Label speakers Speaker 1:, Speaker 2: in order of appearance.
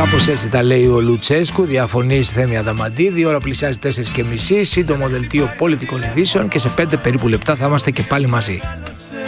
Speaker 1: Κάπως έτσι τα λέει ο Λουτσέσκου. Διαφωνεί Θέμη Αδαμαντίδη. Η ώρα πλησιάζει 4:30. Σύντομο δελτίο πολιτικών ειδήσεων και σε 5 περίπου λεπτά θα είμαστε και πάλι μαζί.